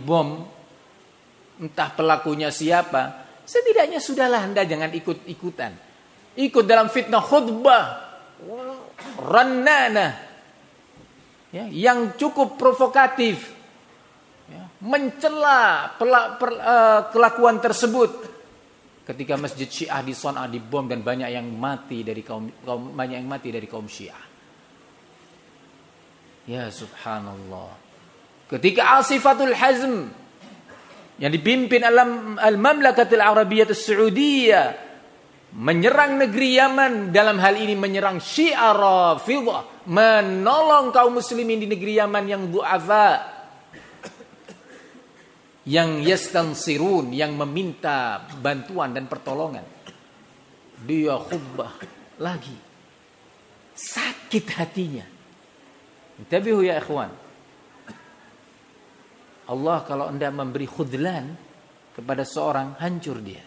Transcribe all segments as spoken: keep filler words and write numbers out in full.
bom, entah pelakunya siapa, setidaknya sudahlah Anda jangan ikut-ikutan. Ikut dalam fitnah khutbah rannana, ya, yang cukup provokatif, ya, mencela pela, per, uh, kelakuan tersebut. Ketika masjid Syiah di Son'a dibom dan banyak yang mati dari kaum, kaum banyak yang mati dari kaum Syiah. Ya subhanallah. Ketika Asifatul Hazm yang dipimpin alam Al-Mamlakatul Arabiyyah As-Saudiyah menyerang negeri Yaman, dalam hal ini menyerang Syiah Rafidhah, menolong kaum muslimin di negeri Yaman yang du'afa, yang yastansirun, yang meminta bantuan dan pertolongan. Dia khutbah lagi, sakit hatinya. Intabihu ya ikhwan, Allah kalau Anda memberi khudlan kepada seorang, hancur dia.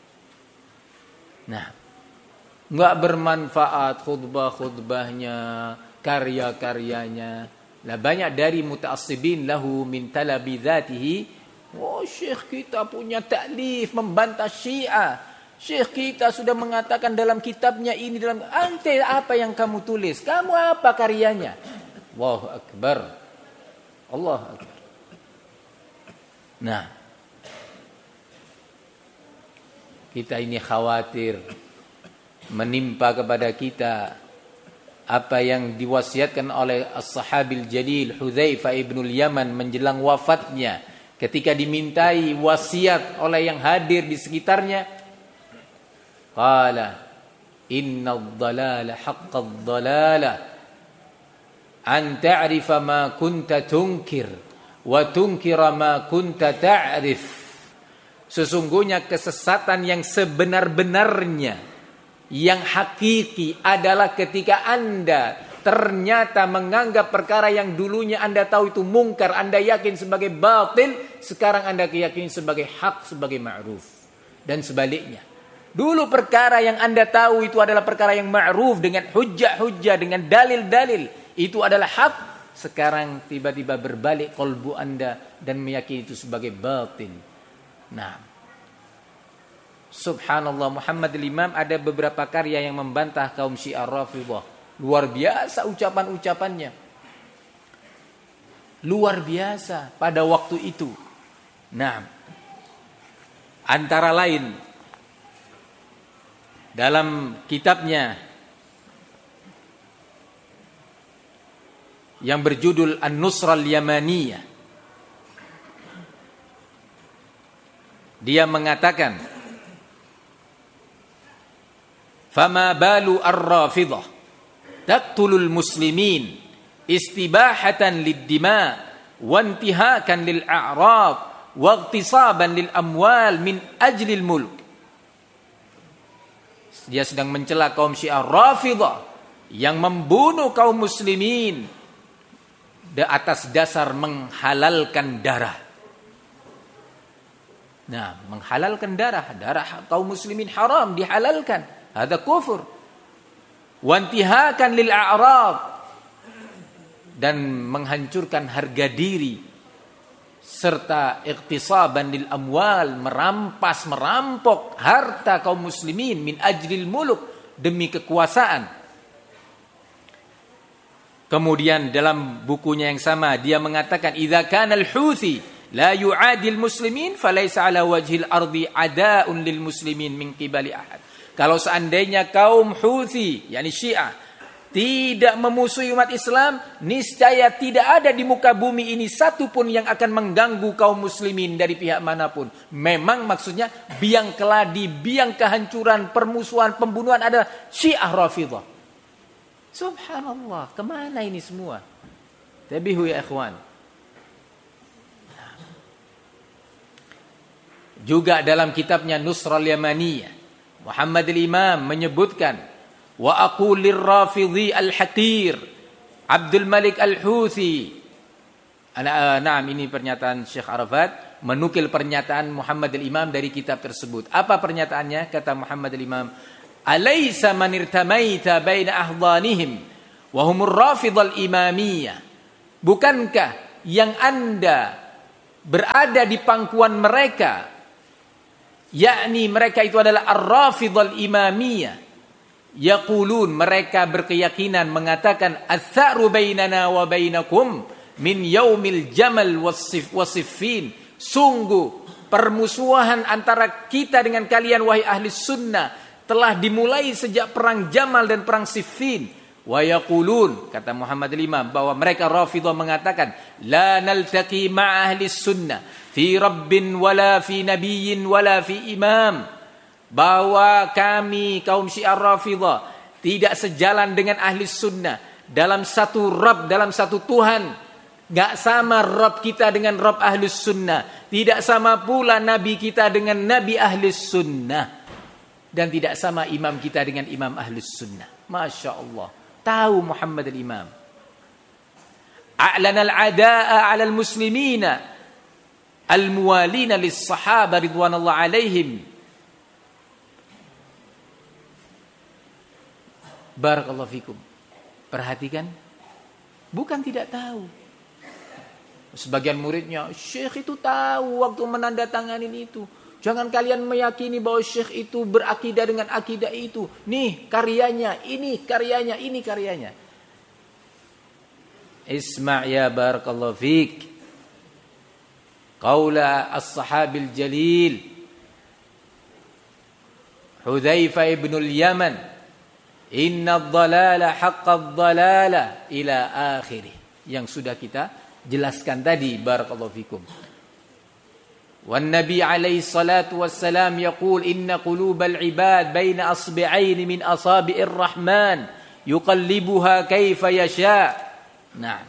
Nah, enggak bermanfaat khutbah-khutbahnya, karya-karyanya. Lah banyak dari muta'assibin lahu min talabi dzatihi. Oh, syekh kita punya taklif membantah Syiah. Syekh kita sudah mengatakan dalam kitabnya ini, dalam ante apa yang kamu tulis? Kamu apa karyanya? Allahu akbar. Allahu akbar. Nah, kita ini khawatir menimpa kepada kita apa yang diwasiatkan oleh as-sahabil jalil Hudzaifah ibnul Yaman menjelang wafatnya. Ketika dimintai wasiat oleh yang hadir di sekitarnya, qala innad dhalala haqqad dhalala an ta'rifa ma kunta tunkir wa tunkira ma kunta ta'rif. Sesungguhnya kesesatan yang sebenar-benarnya, yang hakiki adalah ketika Anda ternyata menganggap perkara yang dulunya Anda tahu itu mungkar, Anda yakin sebagai batil, sekarang Anda yakini sebagai hak, sebagai ma'ruf. Dan sebaliknya, dulu perkara yang Anda tahu itu adalah perkara yang ma'ruf dengan hujjah-hujjah, dengan dalil-dalil, itu adalah hak, sekarang tiba-tiba berbalik kolbu Anda dan meyakini itu sebagai batil. Nah, subhanallah, Muhammad al-Imam ada beberapa karya yang membantah kaum Syiah Rafidhah. Luar biasa ucapan-ucapannya. Luar biasa pada waktu itu. Nah, antara lain dalam kitabnya yang berjudul An-Nusrah Al-Yamaniyah, dia mengatakan, "Fama balu ar-Rafidhah taqtulul muslimin istibahatan lid-dima wa intihakan lil-a'rad wa ightisaban lil-amwal min ajlil mulk." Dia sedang mencela kaum Syiah Rafidhah yang membunuh kaum muslimin di atas dasar menghalalkan darah. Nah, menghalalkan darah, darah kaum muslimin haram dihalalkan. Ada kufur. Wantihakan lil a'rad, dan menghancurkan harga diri, serta iqtisaban lil amwal, merampas merampok harta kaum muslimin min ajlil muluk, demi kekuasaan. Kemudian dalam bukunya yang sama dia mengatakan, idza kana al-Houthi la yu'adil muslimin falaysa ala wajhil ardi ada'un lil muslimin min qibali ahad. Kalau seandainya kaum Houthi, yakni Syiah, tidak memusuhi umat Islam, niscaya tidak ada di muka bumi ini satu pun yang akan mengganggu kaum muslimin dari pihak manapun. Memang maksudnya biang keladi, biang kehancuran, permusuhan, pembunuhan adalah Syiah Rafidhah. Subhanallah, kemana ini semua? Tabihu ya ikhwan. Juga dalam kitabnya Nusrah Al-Yamaniyah, Muhammad al-Imam menyebutkan, wa aqul lir-Rafidhi al-Haqir Abdul Malik al-Houthi. Ana na'am, ini pernyataan Syekh Arafat menukil pernyataan Muhammad al-Imam dari kitab tersebut. Apa pernyataannya? Kata Muhammad al-Imam, alaysa man irtamaita baina ahdhanihim wa humur Rafidhah al-Imamiyah. Bukankah yang Anda berada di pangkuan mereka, yakni mereka itu adalah ar-rafidhah al-imamiyah, yaqulun, mereka berkeyakinan mengatakan ats-tsa'ru bainana wa bainakum min yaumil jamal was-siffin, sungguh permusuhan antara kita dengan kalian wahai ahli sunnah telah dimulai sejak perang Jamal dan perang Siffin. Wa yaqulun, kata Muhammad al-Imam, bahwa mereka Rafidhah mengatakan la naltaqi ma ahli sunnah fi rabbin wala fi nabiyyin wala fi imam, bahwa kami kaum Syiah Rafidhah tidak sejalan dengan ahli sunnah dalam satu Rabb, dalam satu Tuhan. Gak sama Rabb kita dengan Rabb ahli sunnah, tidak sama pula Nabi kita dengan Nabi ahli sunnah, dan tidak sama imam kita dengan imam ahli sunnah. Masya Allah, tahu Muhammad al-Imam. A'lana al-ada'a 'ala al-muslimina al-muwalina lis-sahaba ridwanullah alaihim. Barakallahu fikum. Perhatikan, bukan tidak tahu. Sebagian muridnya, Syekh itu tahu waktu menandatanganin itu. Jangan kalian meyakini bahwa Syekh itu berakidah dengan akidah itu. Nih karyanya, ini karyanya, ini karyanya. Isma' ya barakallahu fik. Qaula as-sahabil jalil Hudzaifah ibn al-Yaman, inna ad-dhalala haqqa ad-dhalala ila akhirih, yang sudah kita jelaskan tadi, barakallahu fikum. Wan Nabi alaihi salatu wassalam yaqul inna qulubal ibad baina asbi'ain min asabi'ir rahman yuqallibuha kaifa yasha. Nah,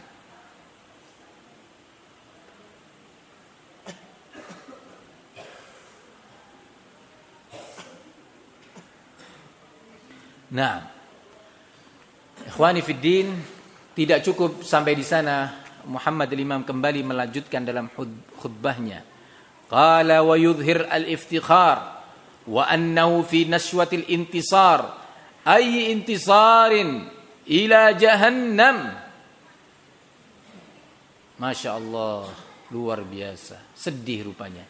Nah, ikhwani fid din, tidak cukup sampai di sana. Muhammad al-Imam kembali melanjutkan dalam khutbahnya. Qala wa yudhhir al-iftikhar wa annahu fi nashwatil intisar ay intisarin ila jahannam. Masya Allah, luar biasa, sedih rupanya.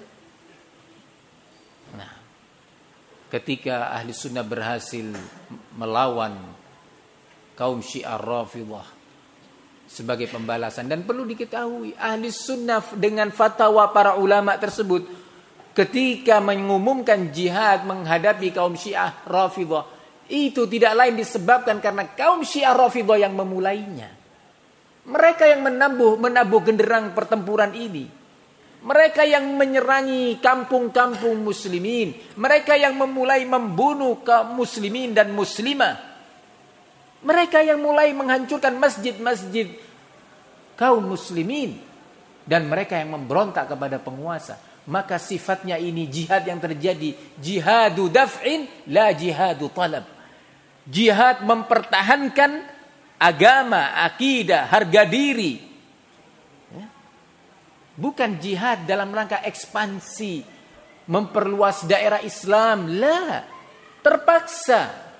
Nah, ketika ahli sunnah berhasil melawan kaum Syiah Rafidhah sebagai pembalasan, dan perlu diketahui ahli sunnah dengan fatwa para ulama tersebut ketika mengumumkan jihad menghadapi kaum Syiah Rafidhah, itu tidak lain disebabkan karena kaum Syiah Rafidhah yang memulainya. Mereka yang menabuh menabuh genderang pertempuran ini. Mereka yang menyerangi kampung-kampung muslimin. Mereka yang memulai membunuh kaum muslimin dan muslimah. Mereka yang mulai menghancurkan masjid-masjid kaum muslimin. Dan mereka yang memberontak kepada penguasa. Maka sifatnya ini jihad yang terjadi. Jihadu daf'in la jihadu talab. Jihad mempertahankan agama, akidah, harga diri. Bukan jihad dalam rangka ekspansi, memperluas daerah Islam. La, terpaksa.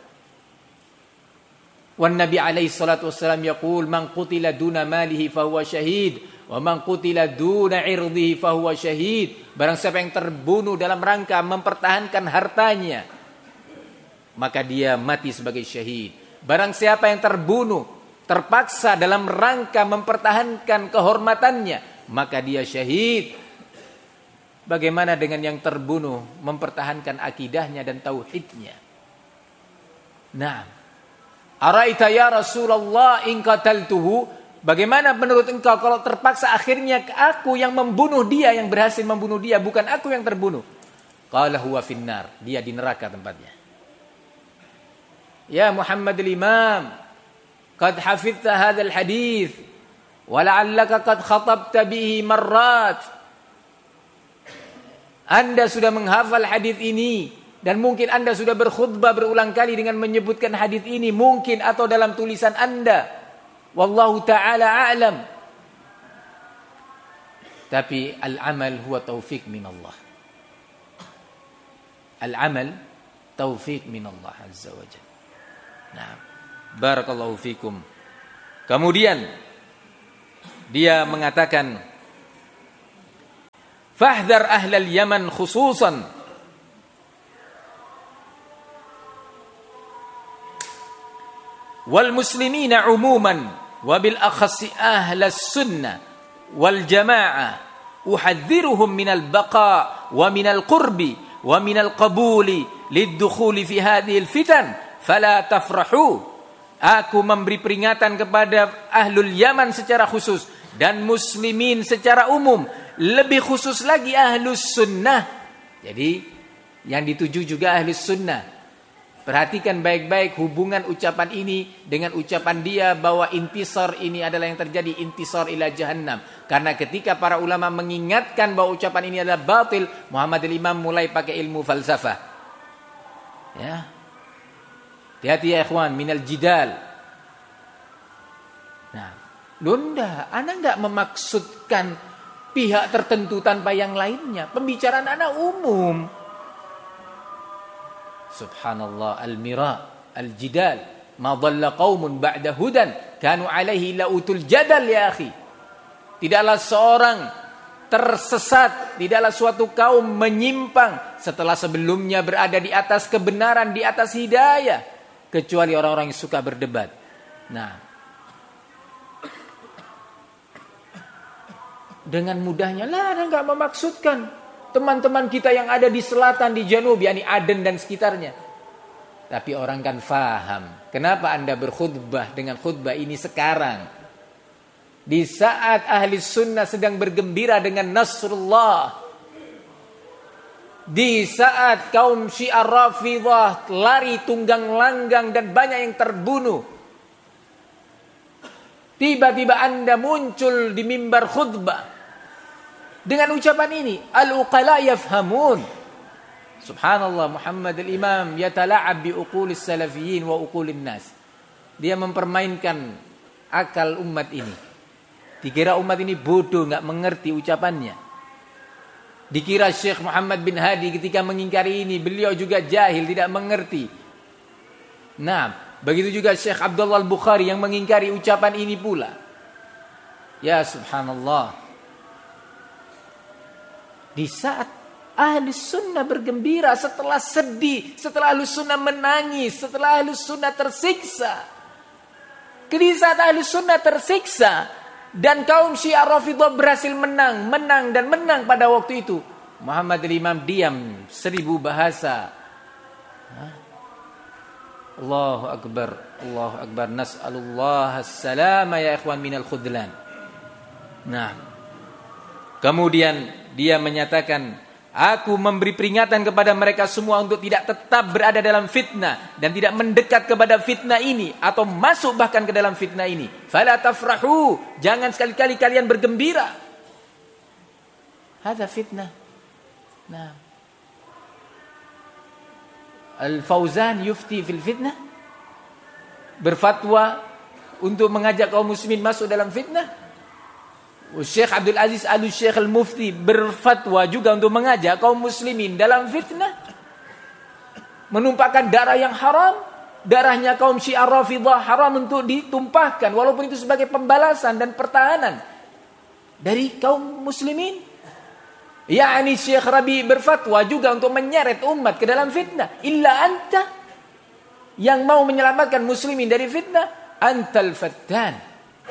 Wan Nabi alaihi salatu wassalam yaqul man qutila duna malihi fahuwa syahid wa man qutila duna irdihi fahuwa syahid. Barang siapa yang terbunuh dalam rangka mempertahankan hartanya, maka dia mati sebagai syahid. Barang siapa yang terbunuh terpaksa dalam rangka mempertahankan kehormatannya, maka dia syahid. Bagaimana dengan yang terbunuh mempertahankan akidahnya dan tauhidnya? Nah, araita ya Rasulullah in qataltuhu, bagaimana menurut engkau kalau terpaksa akhirnya aku yang membunuh dia, yang berhasil membunuh dia, bukan aku yang terbunuh? Qala huwa finnar, dia di neraka tempatnya. Ya Muhammad al-Imam, qad hafidhta hadzal hadits wa la'allaka qad khatabta bihi marrat. Anda sudah menghafal hadis ini dan mungkin Anda sudah berkhutbah berulang kali dengan menyebutkan hadis ini, mungkin, atau dalam tulisan Anda. Wallahu ta'ala a'lam. Tapi al-amal huwa taufiq min Allah. Al-amal taufiq min Allah azza wa jalla. Nah, barakallahu fikum. Kemudian dia mengatakan Fahdhar ahlal Yaman khususan. Wal muslimina umuman wa bil akhassi ahlas sunnah wal jamaah uhadziruhum minal baqa wa minal qurbi wa minal qabuli lid-dukhuli fi hadhil fitan fala tafrahu. Aku memberi peringatan kepada ahlul Yaman secara khusus dan muslimin secara umum, lebih khusus lagi ahlus sunnah. Jadi yang dituju juga ahlus sunnah. Perhatikan baik-baik hubungan ucapan ini dengan ucapan dia bahwa intisar ini adalah yang terjadi, intisar ila jahannam. Karena ketika para ulama mengingatkan bahwa ucapan ini adalah batil, Muhammad al-Imam mulai pakai ilmu falsafah. Ya. Hati-hati ya ikhwan, minal jidal. Nah, Lunda, ana enggak memaksudkan pihak tertentu tanpa yang lainnya. Pembicaraan ana umum. Subhanallah, al-mira, al-jidal, ma dhalla qaumun ba'da hudan kanu alaihi lautul jadal ya akhi. Tidaklah seorang tersesat, tidaklah suatu kaum menyimpang setelah sebelumnya berada di atas kebenaran, di atas hidayah, kecuali orang-orang yang suka berdebat. Nah, dengan mudahnya lah, ada enggak memaksudkan teman-teman kita yang ada di selatan, di Janub, yakni Aden dan sekitarnya. Tapi orang kan faham. Kenapa Anda berkhutbah dengan khutbah ini sekarang? Di saat ahli sunnah sedang bergembira dengan Nasrullah. Di saat kaum Syiah Rafidhah lari tunggang langgang dan banyak yang terbunuh. Tiba-tiba Anda muncul di mimbar khutbah dengan ucapan ini, al-uqala yafhamun. Subhanallah, Muhammad al-Imam yatala'ab bi uqulis salafiyyin wa uqulin nas. Dia mempermainkan akal umat ini. Dikira umat ini bodoh, enggak mengerti ucapannya. Dikira Syekh Muhammad bin Hadi ketika mengingkari ini, beliau juga jahil, tidak mengerti. Nah, begitu juga Syekh Abdullah al-Bukhari yang mengingkari ucapan ini pula. Ya subhanallah. Di saat ahli sunnah bergembira, setelah sedih, setelah ahli sunnah menangis, setelah ahli sunnah tersiksa. Di saat ahli sunnah tersiksa dan kaum Syiah Rafidhah berhasil menang, menang dan menang pada waktu itu, Muhammad al-Imam diam seribu bahasa. Allahu Akbar, Allahu Akbar, nas'alullah as-salama ya ikhwan minal khudlan. Nah, kemudian dia menyatakan, aku memberi peringatan kepada mereka semua untuk tidak tetap berada dalam fitnah dan tidak mendekat kepada fitnah ini atau masuk bahkan ke dalam fitnah ini. Fala tafrahu, jangan sekali-kali kalian bergembira. Hadza fitnah. Nah. Al-Fauzan yufti fil fitnah, berfatwa untuk mengajak kaum muslimin masuk dalam fitnah. Syekh Abdul Aziz Al-Syekh Al-Mufti berfatwa juga untuk mengajak kaum muslimin dalam fitnah, menumpahkan darah yang haram. Darahnya kaum Syiah Rafidhah haram untuk ditumpahkan, walaupun itu sebagai pembalasan dan pertahanan dari kaum muslimin. yakni Syekh Rabi berfatwa juga untuk menyeret umat ke dalam fitnah. Illa anta, yang mau menyelamatkan muslimin dari fitnah, antal fattan.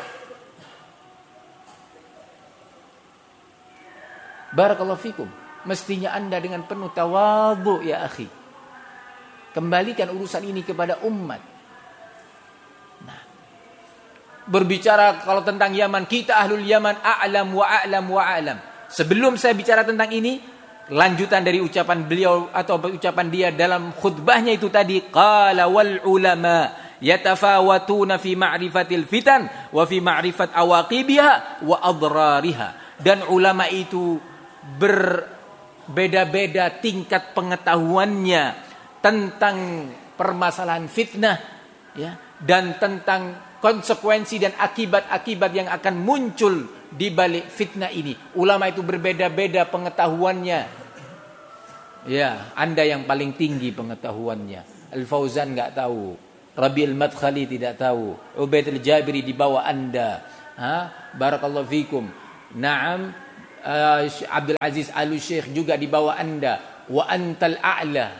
Barakallahu fikum. Mestinya anda dengan penuh tawadhu ya akhi, kembalikan urusan ini kepada umat. Nah, berbicara kalau tentang Yaman, kita ahlul Yaman a'lam wa a'lam wa a'lam. Sebelum saya bicara tentang ini, lanjutan dari ucapan beliau atau ucapan dia dalam khutbahnya itu tadi, qala wal ulama yatafawatuna fi ma'rifatil fitan wa fi ma'rifat awaqibiha wa adrariha. Dan ulama itu berbeda-beda tingkat pengetahuannya tentang permasalahan fitnah, ya, dan tentang konsekuensi dan akibat-akibat yang akan muncul di balik fitnah ini. Ulama itu berbeda-beda pengetahuannya. Ya, anda yang paling tinggi pengetahuannya. Al-Fauzan enggak tahu, Rabi al-Madkhali tidak tahu, Ubaid al-Jabiri di bawah anda. Ha? Barakallahu fikum. Naam, uh, Abdul Aziz Al-Syekh juga di bawah Anda. Wa antal a'la.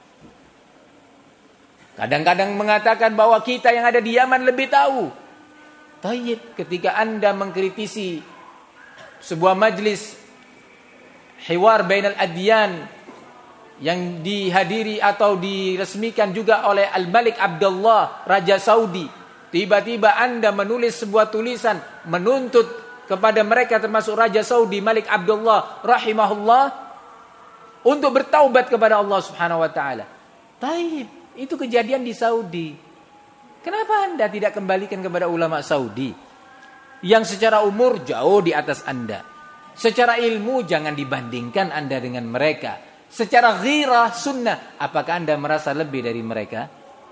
Kadang-kadang mengatakan bahwa kita yang ada di Yaman lebih tahu. Tayyib, ketika Anda mengkritisi sebuah majlis hiwar bainal adyan yang dihadiri atau diresmikan juga oleh Al-Malik Abdullah, Raja Saudi, tiba-tiba Anda menulis sebuah tulisan menuntut kepada mereka termasuk Raja Saudi Malik Abdullah rahimahullah untuk bertaubat kepada Allah Subhanahu wa taala. Tayyib, itu kejadian di Saudi. Kenapa Anda tidak kembalikan kepada ulama Saudi yang secara umur jauh di atas Anda? Secara ilmu jangan dibandingkan Anda dengan mereka. Secara ghirah sunnah, apakah Anda merasa lebih dari mereka?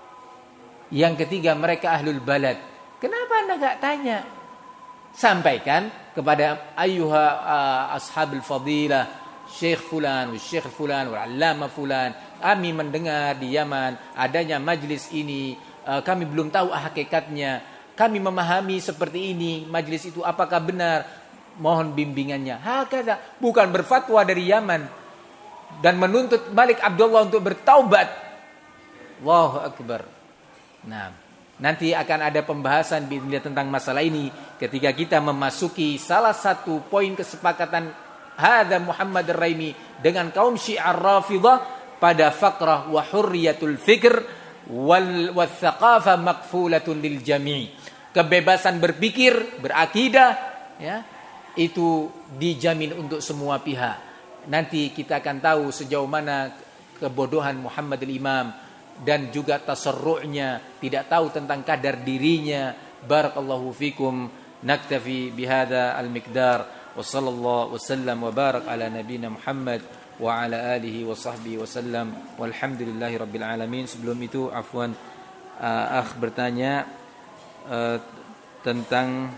Yang ketiga, mereka ahlul balad. Kenapa Anda enggak tanya? Sampaikan kepada ayyuha uh, ashabul fadilah, Syekh fulan, Syekh fulan, wal-allama fulan. Kami mendengar di Yaman adanya majlis ini, uh, kami belum tahu hakikatnya. Kami memahami seperti ini, majlis itu apakah benar? Mohon bimbingannya. Hakada, bukan berfatwa dari Yaman dan menuntut Malik Abdullah untuk bertaubat. Allahu akbar. Nah, nanti akan ada pembahasan tentang masalah ini ketika kita memasuki salah satu poin kesepakatan hadza Muhammad Ar-Raimi dengan kaum Syiah Rafidhah pada faqrah wa hurriyatul fikr wal wathaqafah maqfulatun lil jami'. Kebebasan berpikir, berakidah, ya, itu dijamin untuk semua pihak. Nanti kita akan tahu sejauh mana kebodohan Muhammad al-Imam dan juga tasarru'nya, tidak tahu tentang kadar dirinya. Barakallahu fikum. Naktafi bihadza al-miqdar. Wa sallallahu wasallam wa barak ala nabiyyina Muhammad wa ala alihi wa sahbihi wasallam. Walhamdulillahi rabbil alamin. Sebelum itu afwan, uh, akh bertanya uh, tentang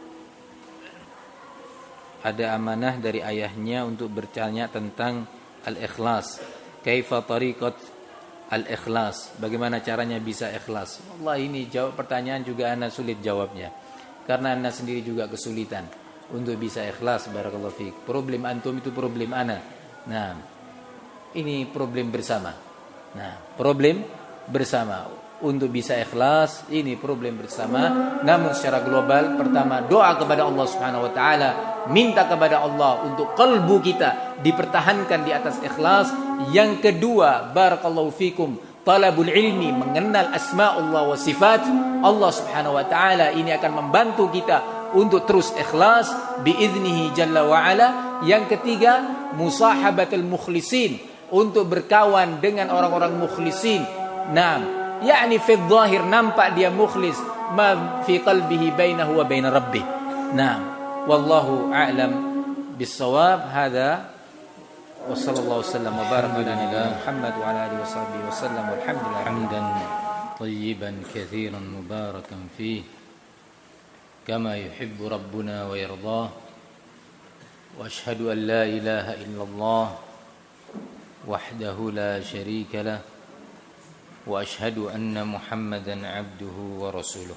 ada amanah dari ayahnya untuk bertanya tentang al-ikhlas. Kaifa tariqat al-ikhlas? Bagaimana caranya bisa ikhlas? Allah, ini jawab pertanyaan juga ana sulit jawabnya. Karena ana sendiri juga kesulitan untuk bisa ikhlas. Barakallahu fiik. Problem antum itu problem ana. Nah, ini problem bersama. Nah, problem bersama. Untuk bisa ikhlas, ini problem bersama. Namun secara global, pertama doa kepada Allah Subhanahu wa taala, minta kepada Allah untuk qalbu kita dipertahankan di atas ikhlas. Yang kedua, barakallahu fikum, talabul ilmi, mengenal asma'ullah wa sifat Allah Subhanahu wa taala. Ini akan membantu kita untuk terus ikhlas biiznihi jalla wa ala. Yang ketiga, musahabatul mukhlisin, untuk berkawan dengan orang-orang mukhlisin. Nah, yakni fi dhahir nampak dia mukhlis, ma fi qalbihi bainahu wa bain rabbih. Nah, wallahu a'lam bis-shawab. Hadza wa sallallahu wasallam wa baraka ala nabiyyina Muhammad wa ala alihi washabbihi wasallam. Walhamdulillah hamdan tayyiban katsiran mubarakan fihi kama yuhibbu rabbuna wa yardah. Wa ashhadu an la ilaha illallah wahdahu la syarika lah. Wa ashhadu anna Muhammadan abduhu wa rasuluh.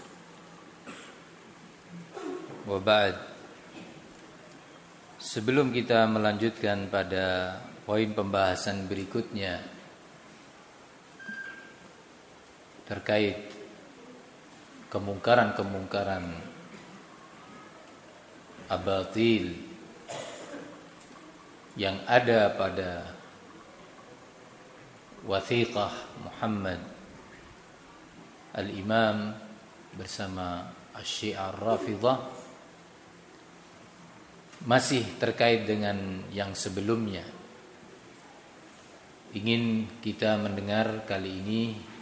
Wa ba'd. Sebelum kita melanjutkan pada poin pembahasan berikutnya terkait kemungkaran-kemungkaran abatil yang ada pada wathiqah Muhammad al-Imam bersama Syiah Rafidhah, masih terkait dengan yang sebelumnya. Ingin kita mendengar kali ini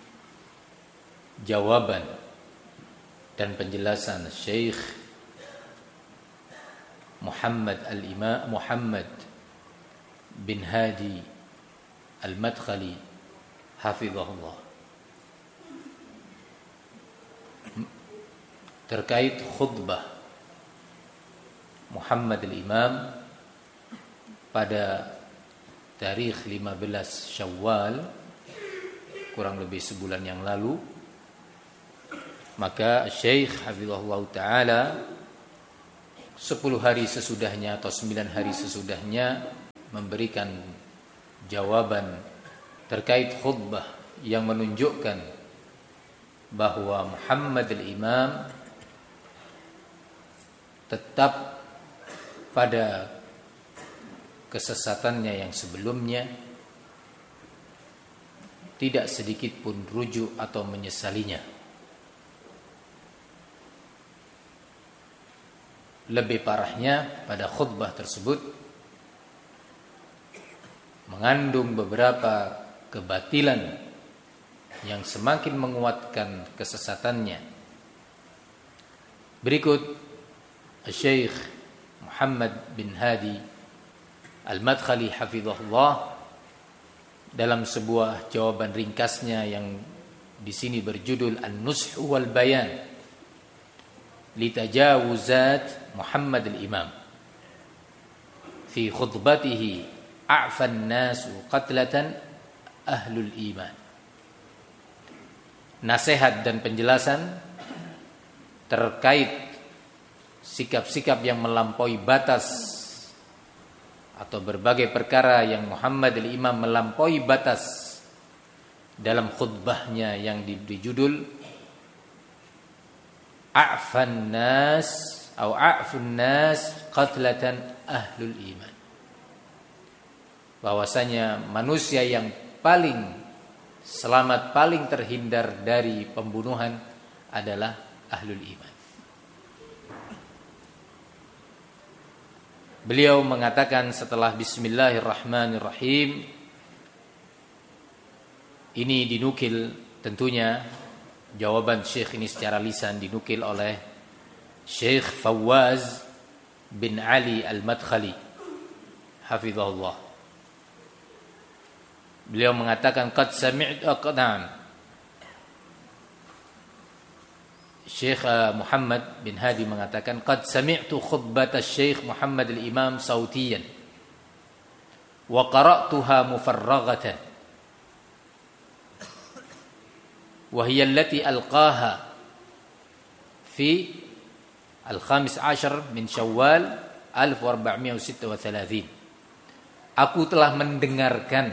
jawaban dan penjelasan Syekh Muhammad al-Imam Muhammad bin Hadi Al-Madkhali hafizahullah terkait khutbah Muhammad al-Imam pada tarikh lima belas Syawal, kurang lebih sebulan yang lalu. Maka Syekh hafizahullah taala sepuluh hari sesudahnya atau sembilan hari sesudahnya memberikan jawaban terkait khutbah yang menunjukkan bahwa Muhammad al-Imam tetap pada kesesatannya yang sebelumnya, tidak sedikit pun rujuk atau menyesalinya. Lebih parahnya pada khutbah tersebut mengandung beberapa kebatilan yang semakin menguatkan kesesatannya. Berikut Syekh Muhammad bin Hadi Al-Madkhali hafizahullah dalam sebuah jawaban ringkasnya yang di sini berjudul An-Nush wal Bayan li tajawuzat Muhammad al-Imam fi khutbatihi a'fan nasu qatlatan ahlul iman. Nasihat dan penjelasan terkait sikap-sikap yang melampaui batas atau berbagai perkara yang Muhammad al-Imam melampaui batas dalam khutbahnya yang diberi judul A'fan nas atau A'fun nas qatlatan ahlul iman. Bahwasanya manusia yang paling selamat, paling terhindar dari pembunuhan adalah ahlul iman. Beliau mengatakan setelah Bismillahirrahmanirrahim, ini dinukil tentunya jawaban Syekh ini secara lisan dinukil oleh Syekh Fawaz bin Ali Al-Madkhali hafizahullah. Beliau mengatakan qad sami'tu aqdan Syekh Muhammad bin Hadi mengatakan qad sami'tu khutbata Syekh Muhammad al-Imam sautiyan wa qara'tuha mufarraghatan wa hiya allati alqaha fi al-khamis ashar min Syawal alf wa arba'mi'a sitta wa thalathin. Aku telah mendengarkan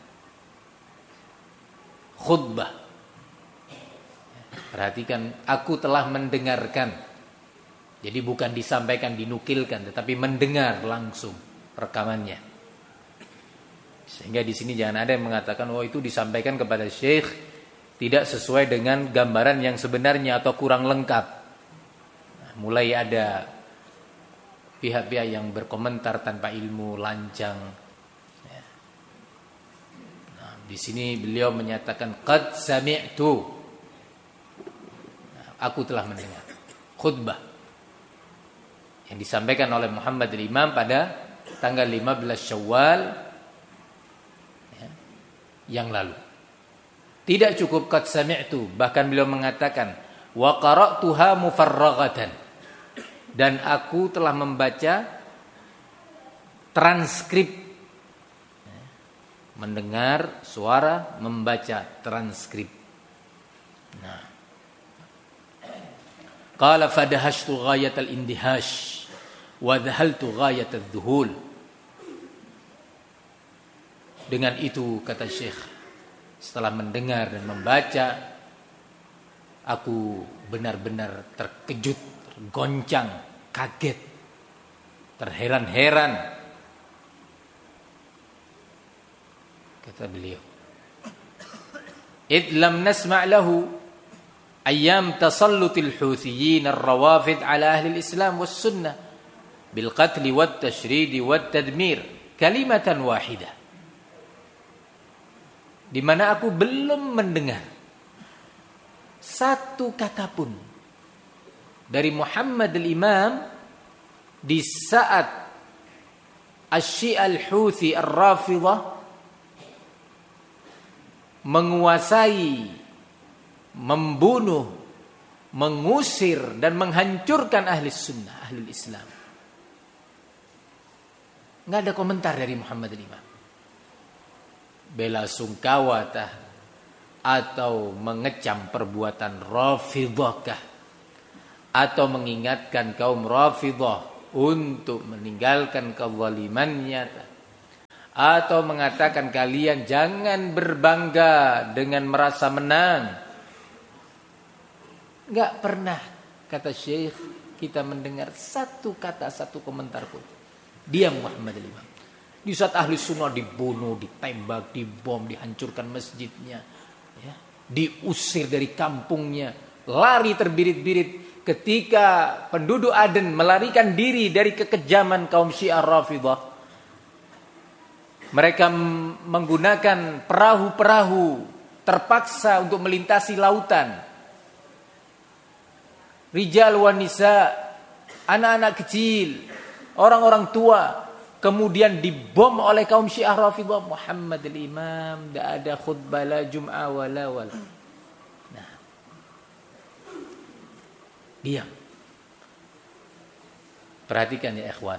khutbah. Perhatikan, aku telah mendengarkan. Jadi bukan disampaikan, dinukilkan, tetapi mendengar langsung rekamannya. Sehingga di sini jangan ada yang mengatakan, oh itu disampaikan kepada Syekh tidak sesuai dengan gambaran yang sebenarnya atau kurang lengkap. Nah, mulai ada pihak-pihak yang berkomentar tanpa ilmu, lancang. Nah, di sini beliau menyatakan qad sami'tu, aku telah mendengar khutbah yang disampaikan oleh Muhammad al-Imam pada tanggal lima belas Syawal ya, yang lalu. Tidak cukup qad sami'tu, bahkan beliau mengatakan wa qara'tuha mufarraghatan, dan aku telah membaca transkrip, ya, mendengar suara, membaca transkrip. Nah, qala fadahashtu ghayatal indihash wa dhahaltu ghayatal dhuhul. Dengan itu, kata Syekh, setelah mendengar dan membaca, aku benar-benar terkejut, tergoncang, kaget, terheran-heran. Kata beliau, id lam nasma' lahu أيام تسلط الحوثيين الروافد على أهل الإسلام والسنة بالقتل والتشريد والتدمير كلمة واحدة. Di mana aku belum mendengar satu kata pun dari Muhammad al-Imam di saat Asy-Syi'a al-Houthi ar-Rafidhah menguasai, membunuh, mengusir dan menghancurkan ahli sunnah, ahli Islam. Nggak ada komentar dari Muhammad al-Imam. Bela sungkawa atau mengecam perbuatan Rafidhah, atau mengingatkan kaum Rafidhah untuk meninggalkan kezalimannya, atau mengatakan kalian jangan berbangga dengan merasa menang. Enggak pernah, kata Syekh, kita mendengar satu kata, satu komentar pun. Dia Muhammad al-Imam. Di saat ahli sunnah dibunuh, ditembak, dibom, dihancurkan masjidnya, ya, diusir dari kampungnya, lari terbirit-birit. Ketika penduduk Aden melarikan diri dari kekejaman kaum Syiah Rafidah, mereka menggunakan perahu-perahu terpaksa untuk melintasi lautan. Rijal wa nisa, anak-anak kecil, orang-orang tua, kemudian dibom oleh kaum Syiah Rafidah. Muhammad al-Imam tidak ada khutbah la jum'ah wala wala. Nah, diam. Perhatikan ya ikhwan,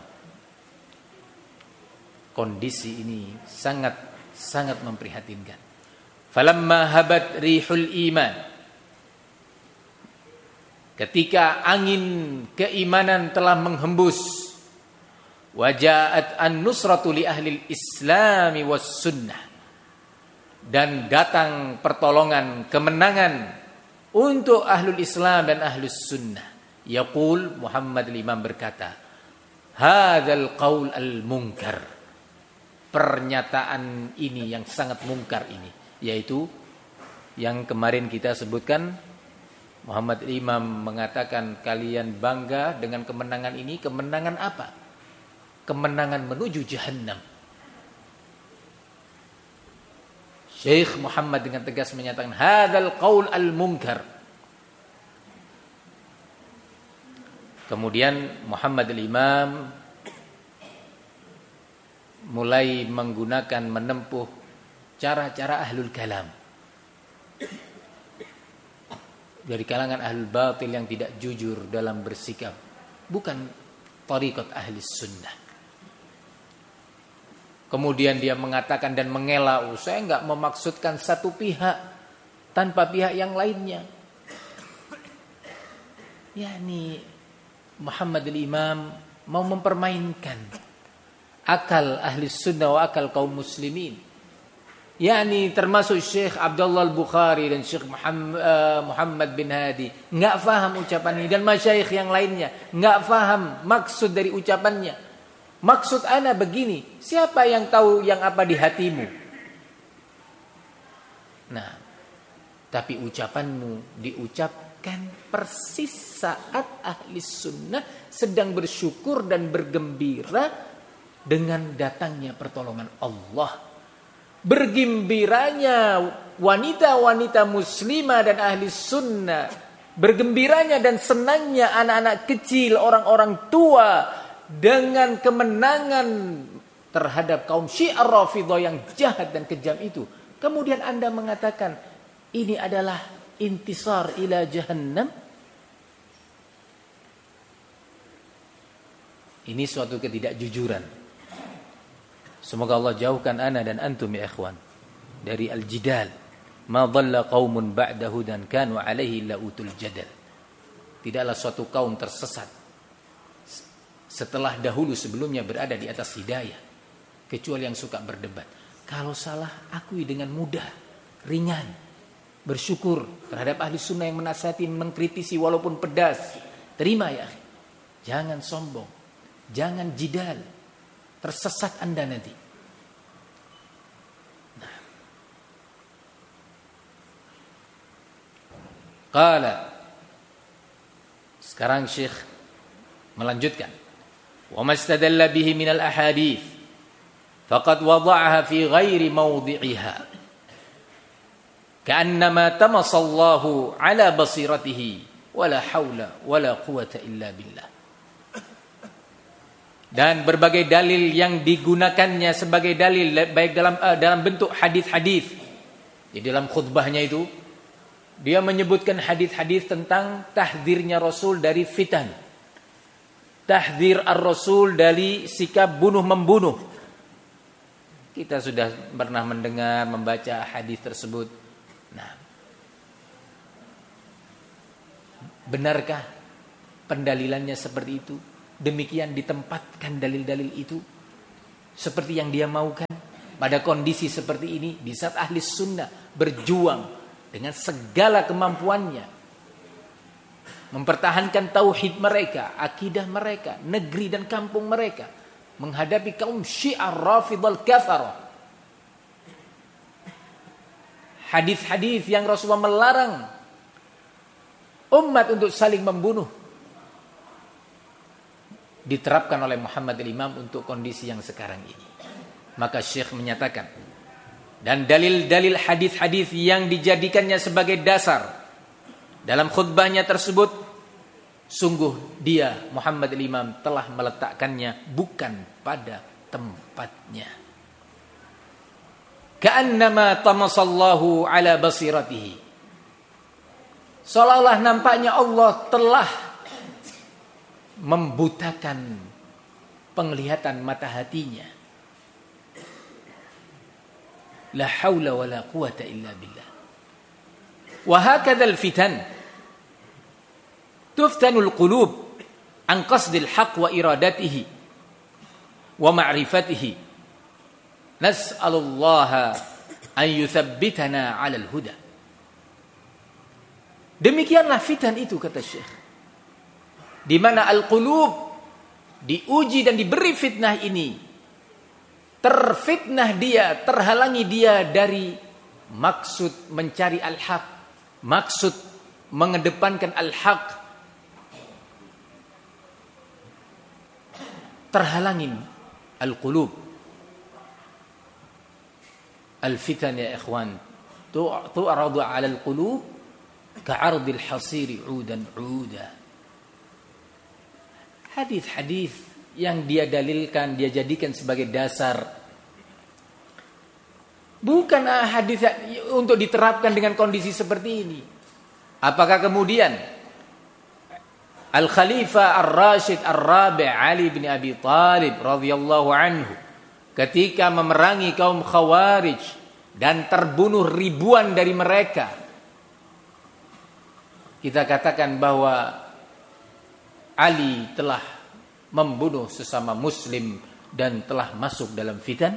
kondisi ini sangat sangat memprihatinkan. Falamma habat rihul iman, ketika angin keimanan telah menghembus, wajaat an-nusratu li ahli al-islami was sunnah, dan datang pertolongan, kemenangan untuk ahlul Islam dan ahlus sunnah. Yaqul, Muhammad al-Imam berkata, hadzal qaul al-munkar, pernyataan ini yang sangat mungkar ini, yaitu yang kemarin kita sebutkan. Muhammad al-Imam mengatakan kalian bangga dengan kemenangan ini. Kemenangan apa? Kemenangan menuju jahannam. Syekh Muhammad dengan tegas menyatakan hadzal qaul al-munkar. Kemudian Muhammad al-Imam mulai menggunakan, menempuh cara-cara ahlul kalam, dari kalangan ahlul batil yang tidak jujur dalam bersikap, bukan thariqat ahli sunnah. Kemudian dia mengatakan dan mengelak, oh, saya enggak memaksudkan satu pihak tanpa pihak yang lainnya. Yani Muhammad al-Imam mau mempermainkan akal ahli sunnah wa akal kaum muslimin. Yani termasuk Syekh Abdullah al-Bukhari dan Syekh Muhammad, uh, Muhammad bin Hadi enggak faham ucapan ini, dan masyayikh yang lainnya enggak faham maksud dari ucapannya. Maksud ana begini, siapa yang tahu yang apa di hatimu? Nah, tapi ucapanmu diucapkan persis saat ahli sunnah sedang bersyukur dan bergembira dengan datangnya pertolongan Allah. Bergembiranya wanita-wanita muslimah dan ahli sunnah, bergembiranya dan senangnya anak-anak kecil, orang-orang tua dengan kemenangan terhadap kaum Syiah Rafidah yang jahat dan kejam itu. Kemudian Anda mengatakan ini adalah intisar ila jahannam. Ini suatu ketidakjujuran. Semoga Allah jauhkan ana dan antum ya ikhwan dari al-jidal. Ma dhalla qaumun ba'da hudan kanu alaihi la utul jadal. Tidaklah suatu kaum tersesat setelah dahulu sebelumnya berada di atas hidayah, kecuali yang suka berdebat. Kalau salah akui dengan mudah, ringan, bersyukur terhadap ahli sunnah yang menasihati, mengkritisi walaupun pedas. Terima ya, jangan sombong, jangan jidal, tersesat Anda nanti. Nah. Qala, sekarang Syekh melanjutkan. وما استدل به من الأحاديث فقد وضعها في غير موضعها كأنما تمص الله على بصيرته ولا حول ولا قوة إلا بالله. Dan berbagai dalil yang digunakannya sebagai dalil baik dalam uh, dalam bentuk hadis-hadis. Di dalam khutbahnya itu dia menyebutkan hadis-hadis tentang tahdzirnya Rasul dari fitan. Tahdzir ar-Rasul dari sikap bunuh-membunuh. Kita sudah pernah mendengar, membaca hadis tersebut. Nah, benarkah pendalilannya seperti itu? demikian ditempatkan dalil-dalil itu seperti yang dia maukan pada kondisi seperti ini, di saat ahli sunnah berjuang dengan segala kemampuannya mempertahankan tauhid mereka, akidah mereka, negeri dan kampung mereka, menghadapi kaum Syiah Rafidhah kafarah. Hadis-hadis yang Rasulullah melarang umat untuk saling membunuh diterapkan oleh Muhammad al-Imam untuk kondisi yang sekarang ini. Maka Syekh menyatakan, dan dalil-dalil hadis-hadis yang dijadikannya sebagai dasar dalam khutbahnya tersebut, sungguh dia Muhammad al-Imam telah meletakkannya bukan pada tempatnya. Ka'annama tamasallahu ala basiratihi. Seolah-olah nampaknya Allah telah membutakan penglihatan mata hatinya. La haula wa la quwata illa billah. Wa hakadzal fitan tuftanul qulub an qasdil haqq wa iradatihi wa ma'rifatihi. Nas'alullaha an yuthabbitana 'alal huda. Demikianlah fitan itu, kata Syekh, di mana al-qulub diuji dan diberi fitnah ini, terfitnah dia, terhalangi dia dari maksud mencari al-haq, maksud mengedepankan al-haq, terhalangi al-qulub. Al-fitan ya ikhwan tu'radu 'ala al-qulub ka'ardil hasiri 'udan 'uda. Hadis-hadis yang dia dalilkan, dia jadikan sebagai dasar, bukan hadis untuk diterapkan dengan kondisi seperti ini. Apakah kemudian Al-Khalifah Ar-Rashid Ar-Rabi' Ali bin Abi Thalib radhiyallahu anhu ketika memerangi kaum Khawarij dan terbunuh ribuan dari mereka, kita katakan bahwa Ali telah membunuh sesama muslim dan telah masuk dalam fitan?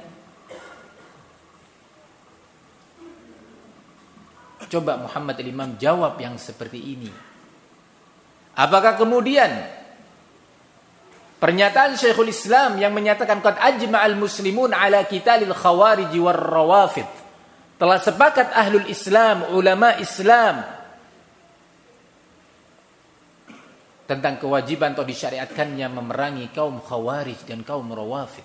Coba Muhammad al-Imam jawab yang seperti ini. Apakah kemudian pernyataan Syekhul Islam yang menyatakan qad ajma'al muslimun ala qitalil khawarij war rawafid, telah sepakat ahlul Islam, ulama Islam, tentang kewajiban atau disyariatkannya memerangi kaum khawarij dan kaum rawafid.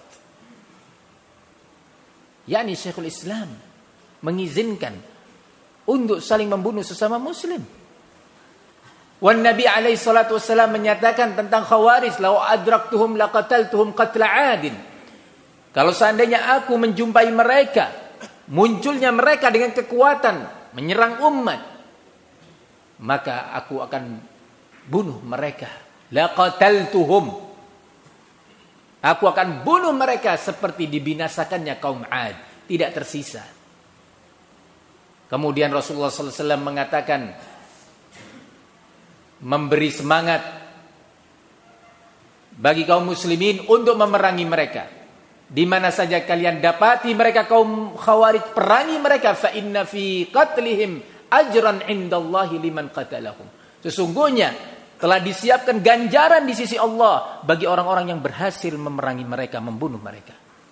yakni Syekhul Islam mengizinkan untuk saling membunuh sesama muslim. Wan Nabi alaihi salatu wasallam menyatakan tentang Khawarij, "Lau adraktuhum laqataltuhum qatla 'adin." Kalau seandainya aku menjumpai mereka, munculnya mereka dengan kekuatan menyerang umat, maka aku akan bunuh mereka. Laqataltuhum. Aku akan bunuh mereka seperti dibinasakannya kaum 'Ad, tidak tersisa. Kemudian Rasulullah sallallahu alaihi wasallam mengatakan, memberi semangat bagi kaum muslimin untuk memerangi mereka. Di mana saja kalian dapati mereka kaum Khawarij, perangi mereka, fa inna fi qatlihim ajran indallahi liman qatalahum. Sesungguhnya telah disiapkan ganjaran di sisi Allah bagi orang-orang yang berhasil memerangi mereka, membunuh mereka.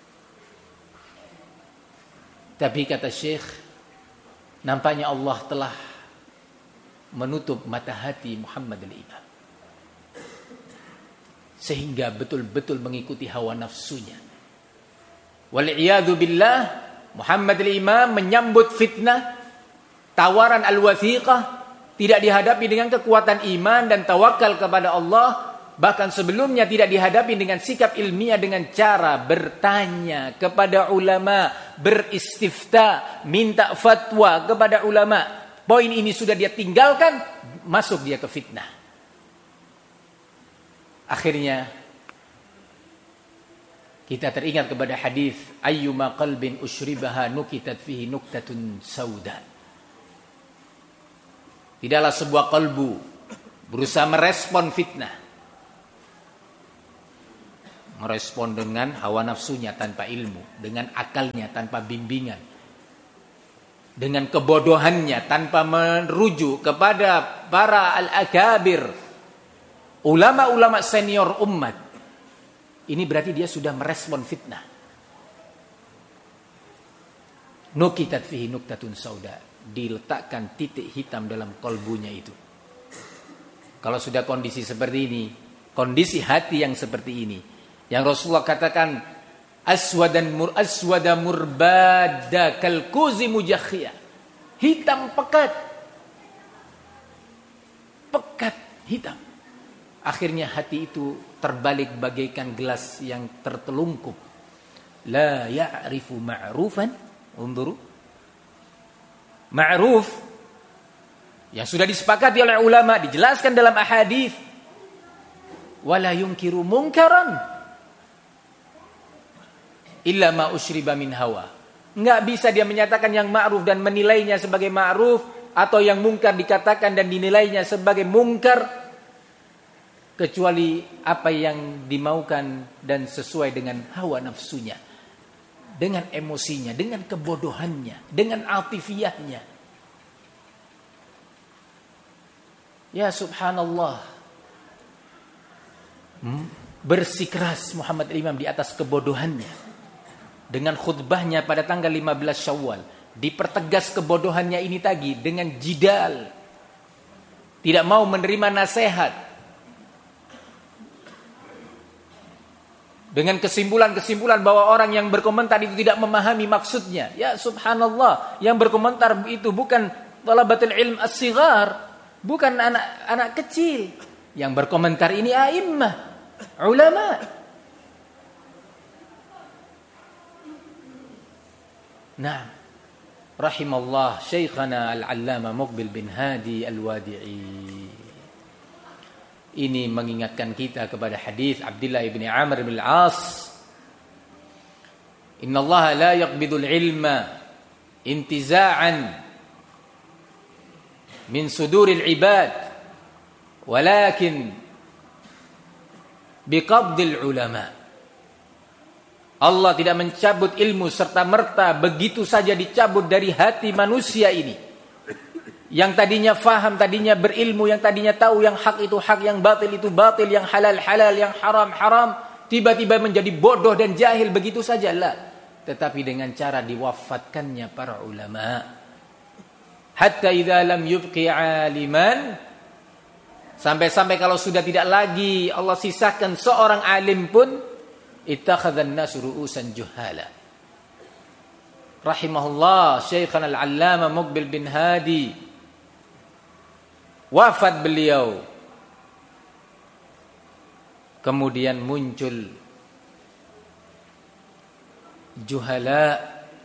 Tapi kata Syekh, nampaknya Allah telah menutup mata hati Muhammad al-Imam, sehingga betul-betul mengikuti hawa nafsunya. Wal'iyadu billah, Muhammad al-Imam menyambut fitnah, tawaran al-wathiqah, tidak dihadapi dengan kekuatan iman dan tawakal kepada Allah. Bahkan sebelumnya tidak dihadapi dengan sikap ilmiah, dengan cara bertanya kepada ulama, beristifta, minta fatwa kepada ulama. Poin ini sudah dia tinggalkan, masuk dia ke fitnah. Akhirnya kita teringat kepada hadis, ayyuma qalbin ushribaha nukitat fihi nuktatun sauda. Tidaklah sebuah kalbu berusaha merespon fitnah, merespon dengan hawa nafsunya tanpa ilmu, dengan akalnya tanpa bimbingan, dengan kebodohannya tanpa merujuk kepada para al-akabir, ulama-ulama senior umat. Ini berarti dia sudah merespon fitnah. Nukitat fihi nuktatun sauda, diletakkan titik hitam dalam kolbunya itu. Kalau sudah kondisi seperti ini, kondisi hati yang seperti ini, yang Rasulullah katakan aswadan mur aswada murbada kalkuzi mujakhiyah, hitam pekat, pekat hitam. Akhirnya hati itu terbalik bagaikan gelas yang tertelungkup. La ya'rifu ma'rufan, unduru ma'ruf yang sudah disepakati oleh ulama, dijelaskan dalam ahadits, wala yunkiru munkaran illa ma usyriba min hawa. Enggak bisa dia menyatakan yang ma'ruf dan menilainya sebagai ma'ruf, atau yang mungkar dikatakan dan dinilainya sebagai mungkar, kecuali apa yang dimaukan dan sesuai dengan hawa nafsunya, dengan emosinya, dengan kebodohannya, dengan atifiyahnya. Ya subhanallah, hmm? bersikeras Muhammad Imam di atas kebodohannya. Dengan khutbahnya pada tanggal lima belas Syawal, dipertegas kebodohannya ini tadi dengan jidal, tidak mau menerima nasihat, dengan kesimpulan-kesimpulan bahwa orang yang berkomentar itu tidak memahami maksudnya. Ya subhanallah, yang berkomentar itu bukan talabatul ilm as-sighar, bukan anak-anak kecil. Yang berkomentar ini a'immah, ulama. Nah, rahimallah syekhana al-allama Muqbil bin Hadi al-Wadi'i. Ini mengingatkan kita kepada hadis Abdullah bin Amr bin Al-As. Inna Allah la yaqbidul ilma intiza'an min suduril ibad, walakin biqabdil ulama. Allah tidak mencabut ilmu serta-merta begitu saja dicabut dari hati manusia ini. Yang tadinya faham, tadinya berilmu, yang tadinya tahu yang hak itu hak, yang batil itu batil, yang halal halal, yang haram haram, tiba-tiba menjadi bodoh dan jahil begitu saja. Lah, tetapi dengan cara diwafatkannya para ulama. Hatta idza lam yubqi aliman, sampai-sampai kalau sudah tidak lagi Allah sisakan seorang alim pun, ittakhadhan nasu ru'usan juhala. Rahimahullah Syekhana al-Allama Muqbil bin Hadi, wafat beliau, kemudian muncul juhala,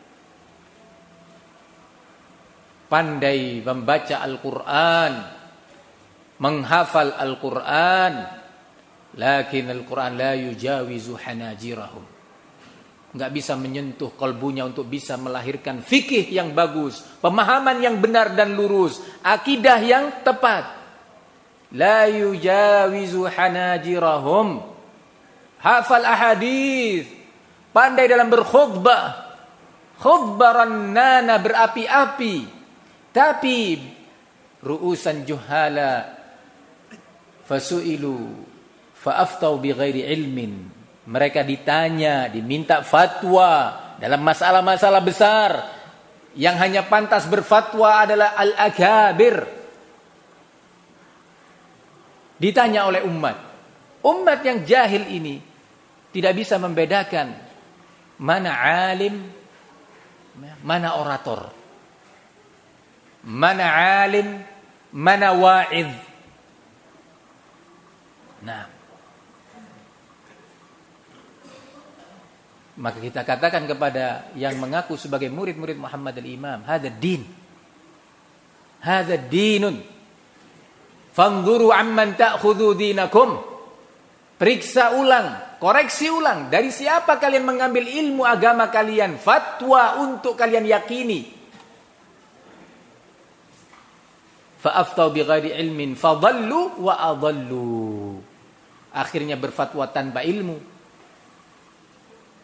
pandai membaca Al-Quran, menghafal Al-Quran, lakin Al-Quran la yujawizu hanajirahum, enggak bisa menyentuh kalbunya untuk bisa melahirkan fikih yang bagus, pemahaman yang benar dan lurus, akidah yang tepat. La yujawizu hanajirahum, hafal ahadits, pandai dalam berkhutbah, khutbah rannana, berapi-api, tapi ru'usan juhala fasu'ilu fa'aftau bighairi ilmin. Mereka ditanya, diminta fatwa dalam masalah-masalah besar. Yang hanya pantas berfatwa adalah al-akabir. Ditanya oleh umat. Umat yang jahil ini tidak bisa membedakan mana alim, mana orator, mana alim, mana wa'idh. Nah, maka kita katakan kepada yang mengaku sebagai murid-murid Muhammad al-Imam, hadza din, hadza dinun, fanzuru amman ta'khudhu dinakum. Periksa ulang, koreksi ulang, dari siapa kalian mengambil ilmu agama kalian, fatwa untuk kalian yakini. Fa'aftau bighairi ilmin fadallu wa adallu. Akhirnya berfatwa tanpa ilmu,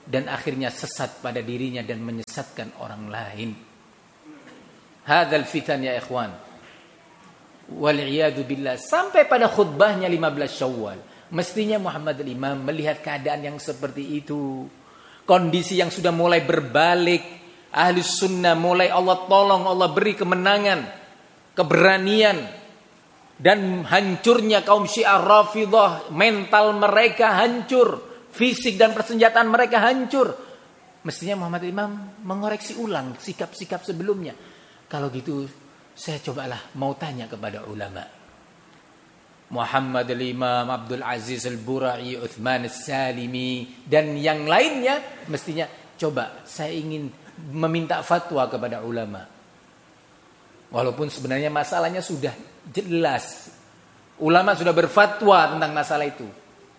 dan akhirnya sesat pada dirinya dan menyesatkan orang lain. Hadzal fitan ya ikhwan. Wal iyadu billah. Sampai pada khutbahnya lima belas Syawal, mestinya Muhammad al-Imam melihat keadaan yang seperti itu. Kondisi yang sudah mulai berbalik. Ahlus sunnah mulai Allah tolong, Allah beri kemenangan, keberanian. Dan hancurnya kaum Syiah Rafidhah, mental mereka hancur, fisik dan persenjataan mereka hancur. Mestinya Muhammad Imam mengoreksi ulang sikap-sikap sebelumnya. Kalau gitu saya cobalah mau tanya kepada ulama. Muhammad al-Imam, Abdul Aziz al-Burai, Uthman al-Salimi, dan yang lainnya, mestinya coba saya ingin meminta fatwa kepada ulama. Walaupun sebenarnya masalahnya sudah jelas. Ulama sudah berfatwa tentang masalah itu.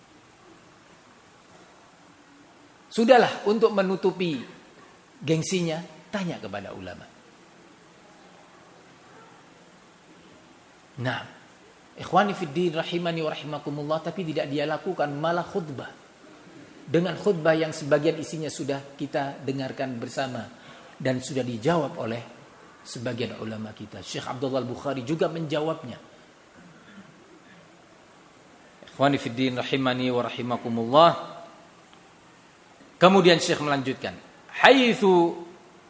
Sudahlah, untuk menutupi gengsinya, tanya kepada ulama. Nah, ikhwani fiddin rahimani wa rahimakumullah, tapi tidak dia lakukan, malah khutbah. Dengan khutbah yang sebagian isinya sudah kita dengarkan bersama dan sudah dijawab oleh sebagian ulama kita. Syekh Abdullah Al-Bukhari juga menjawabnya. Ikhwani fiddin rahimani wa rahimakumullah. Kemudian Syekh melanjutkan, haitsu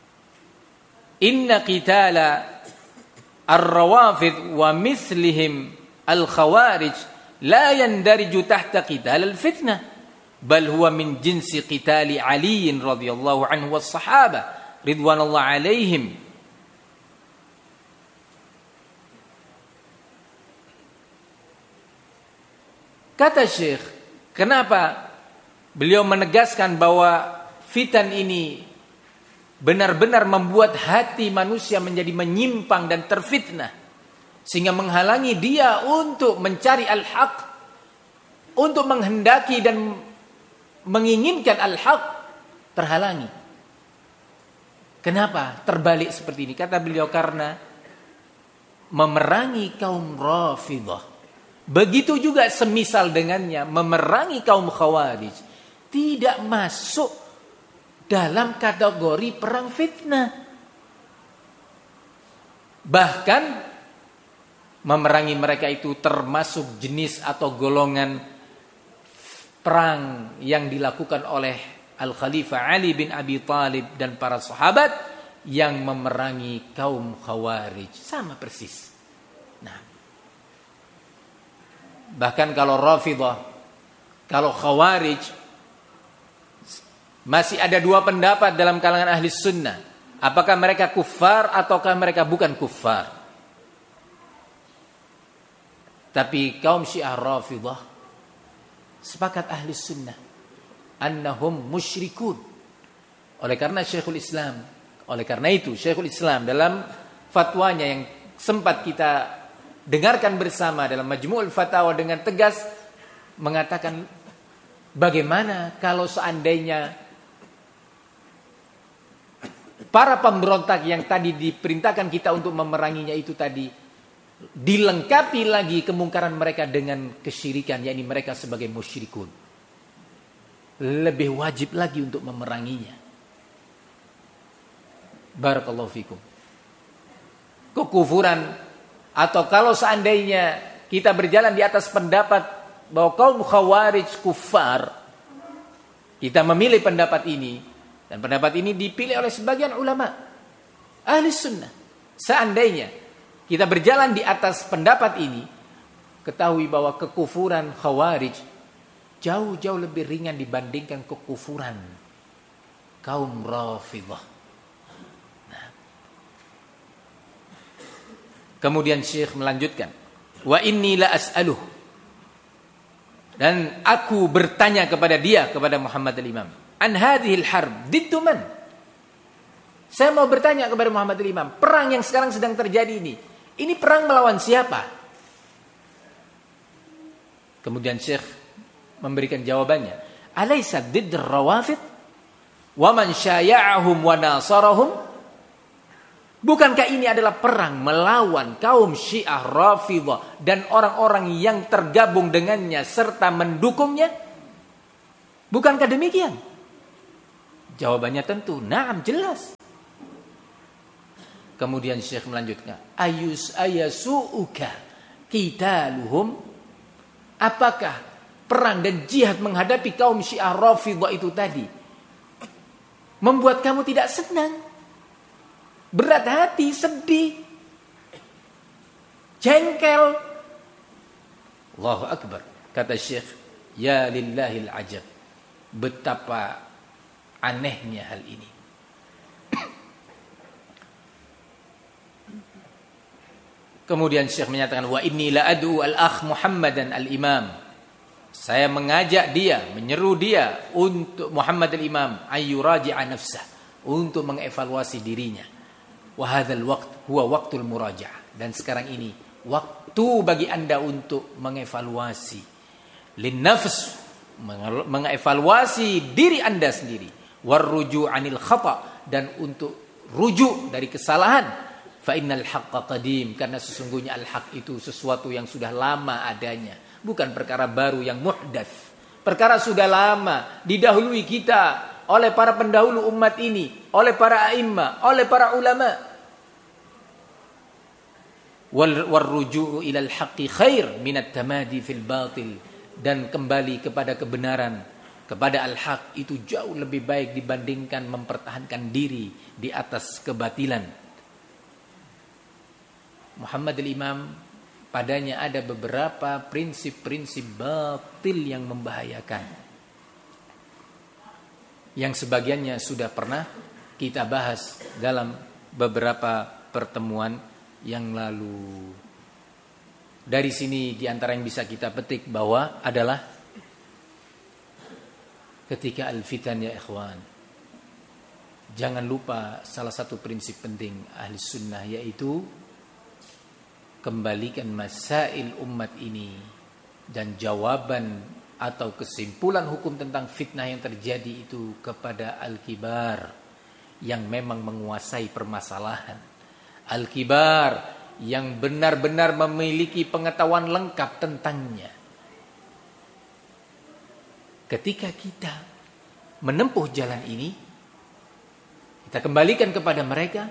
inna qitala ar-rawafid wa mithlihim al-khawarij la yandariju tahta qital al-fitnah bal huwa min jinsi qitali Ali radhiyallahu anhu was sahaba ridwanullah alaihim. Kata Syekh, kenapa beliau menegaskan bahwa fitan ini benar-benar membuat hati manusia menjadi menyimpang dan terfitnah, sehingga menghalangi dia untuk mencari al-haq, untuk menghendaki dan menginginkan al-haq, terhalangi. Kenapa terbalik seperti ini? Kata beliau, karena memerangi kaum Rafidhah, begitu juga semisal dengannya memerangi kaum Khawarij, tidak masuk dalam kategori perang fitnah. Bahkan memerangi mereka itu termasuk jenis atau golongan perang yang dilakukan oleh Al-Khalifah Ali bin Abi Thalib dan para sahabat yang memerangi kaum Khawarij. Sama persis. Nah, bahkan kalau Rafidhah, kalau Khawarij, masih ada dua pendapat dalam kalangan ahli sunnah. Apakah mereka kuffar ataukah mereka bukan kuffar. Tapi kaum Syiah Rafidhah sepakat ahli sunnah annahum musyrikun. Oleh karena Syekhul Islam, oleh karena itu Syekhul Islam dalam fatwanya yang sempat kita dengarkan bersama dalam Majmu'ul Fatawa dengan tegas mengatakan, bagaimana kalau seandainya para pemberontak yang tadi diperintahkan kita untuk memeranginya itu tadi dilengkapi lagi kemungkaran mereka dengan kesyirikan, yakni mereka sebagai musyrikun, lebih wajib lagi untuk memeranginya. Barakallahu fikum. Kekufuran, atau kalau seandainya kita berjalan di atas pendapat bahwa kaum Khawarij kufar, kita memilih pendapat ini, dan pendapat ini dipilih oleh sebagian ulama ahli sunnah. Seandainya kita berjalan di atas pendapat ini, ketahui bahwa kekufuran Khawarij jauh-jauh lebih ringan dibandingkan kekufuran kaum Rafidhah. Nah. Kemudian Syekh melanjutkan, wa inni la as'aluh, dan aku bertanya kepada dia, kepada Muhammad al-Imam, an hadhil harb diddu man. Saya mau bertanya kepada Muhammad al-Imam, perang yang sekarang sedang terjadi ini, ini perang melawan siapa? Kemudian Syekh memberikan jawabannya, alaysa didd ar-rawafid wa man syaya'ahum wa nasarahum? Bukankah ini adalah perang melawan kaum Syiah Rafidhah dan orang-orang yang tergabung dengannya serta mendukungnya? Bukankah demikian? Jawabannya tentu, na'am, jelas. Kemudian Syekh melanjutkan, ayus ayasuuka qitaluhum, apakah perang dan jihad menghadapi kaum Syiah Rafidhah itu tadi membuat kamu tidak senang, berat hati, sedih, jengkel? Allahu Akbar. Kata Syekh, ya lillahil ajab, betapa anehnya hal ini. Kemudian Syekh menyatakan, wa inni la ad'u al-akh Muhammadan al-imam, saya mengajak dia, menyeru dia untuk Muhammad al-imam ayyuraji'a nafsah, untuk mengevaluasi dirinya. Wa hadzal waqt huwa waqtul muraja'ah, dan sekarang ini waktu bagi Anda untuk mengevaluasi lin nafs, mengevaluasi diri Anda sendiri, warruju' anil khata', dan untuk rujuk dari kesalahan. Fa innal haqqa qadim, karena sesungguhnya al-haq itu sesuatu yang sudah lama adanya, bukan perkara baru yang muhdats. Perkara sudah lama didahului kita oleh para pendahulu umat ini, oleh para a'immah, oleh para ulama. Wal warruju'u ilal haqqi khair minat tamadi fil batil, dan kembali kepada kebenaran, kepada al-haq itu jauh lebih baik dibandingkan mempertahankan diri di atas kebatilan. Muhammad al-Imam, padanya ada beberapa prinsip-prinsip batil yang membahayakan, yang sebagiannya sudah pernah kita bahas dalam beberapa pertemuan yang lalu. Dari sini diantara yang bisa kita petik bahwa adalah ketika al-fitan ya ikhwan, jangan lupa salah satu prinsip penting ahli sunnah, yaitu kembalikan masail umat ini dan jawaban atau kesimpulan hukum tentang fitnah yang terjadi itu kepada al-kibar yang memang menguasai permasalahan, al-kibar yang benar-benar memiliki pengetahuan lengkap tentangnya. Ketika kita menempuh jalan ini, kita kembalikan kepada mereka,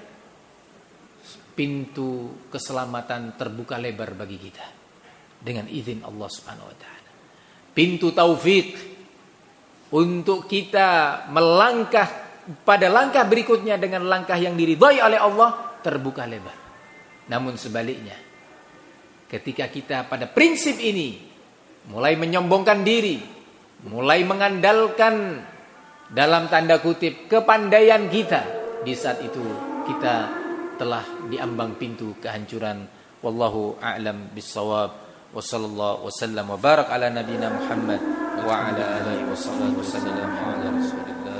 pintu keselamatan terbuka lebar bagi kita dengan izin Allah Subhanahu wa taala. Pintu taufik untuk kita melangkah pada langkah berikutnya dengan langkah yang diridhai oleh Allah terbuka lebar. Namun sebaliknya, ketika kita pada prinsip ini mulai menyombongkan diri, mulai mengandalkan dalam tanda kutip kepandaian kita, di saat itu kita telah diambang pintu kehancuran. Wallahu a'lam bissawab. Wa sallallahu wasallam wa barak ala nabiyina Muhammad wa ala alihi wa sallam ala Rasulillah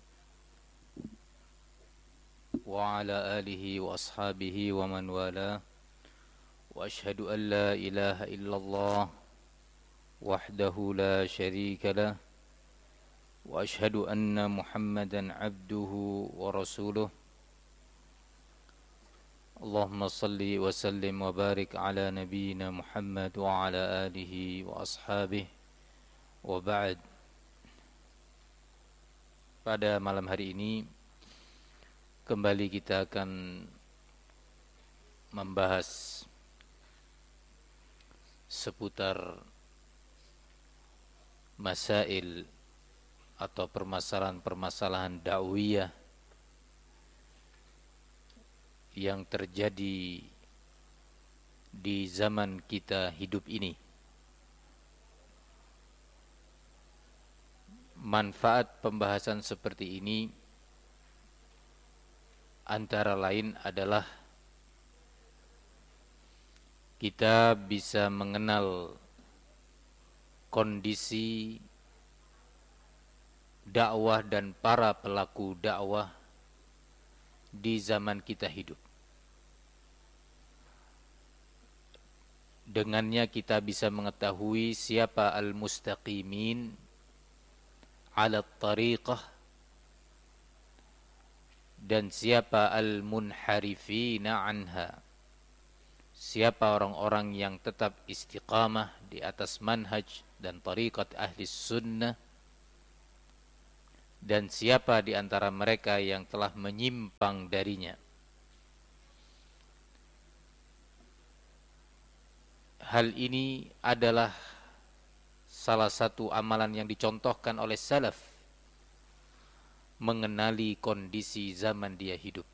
wa ala alihi wa ashabihi wa man wala. Wa ashhadu an la ilaha illallah wahdahu la syarika lah, wa ashhadu anna Muhammadan abduhu wa rasuluh. Allahumma salli wa sallim wa barik ala nabiyyina Muhammad wa ala alihi wa ashabihi wa ba'd. Pada malam hari ini kembali kita akan membahas seputar masail atau permasalahan-permasalahan dakwiyah yang terjadi di zaman kita hidup ini. Manfaat pembahasan seperti ini antara lain adalah kita bisa mengenal kondisi dakwah dan para pelaku dakwah di zaman kita hidup. Dengannya kita bisa mengetahui siapa al-mustaqimin ala tariqah dan siapa al-munharifina anha, siapa orang-orang yang tetap istiqamah di atas manhaj dan tariqat ahli sunnah, dan siapa di antara mereka yang telah menyimpang darinya. Hal ini adalah salah satu amalan yang dicontohkan oleh salaf, mengenali kondisi zaman dia hidup.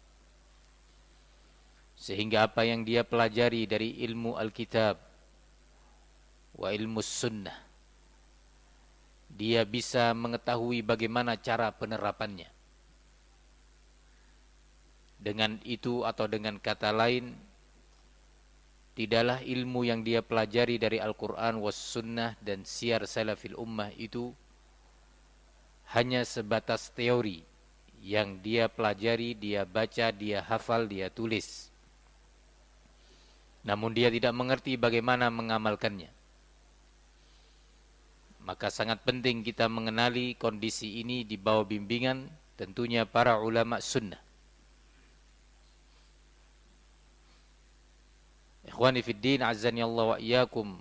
Sehingga apa yang dia pelajari dari ilmu Alkitab wa ilmu sunnah, dia bisa mengetahui bagaimana cara penerapannya. Dengan itu atau dengan kata lain, tidaklah ilmu yang dia pelajari dari Al-Quran was sunnah dan syiar salafil ummah itu hanya sebatas teori yang dia pelajari, dia baca, dia hafal, dia tulis. Namun dia tidak mengerti bagaimana mengamalkannya. Maka sangat penting kita mengenali kondisi ini di bawah bimbingan tentunya para ulama sunnah. Ikhwani fiddin, azani Allah wa iyyakum.